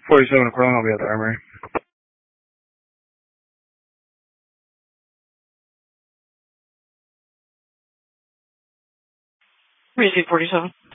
47 Aquila, I'll be at the armory. Receive 47.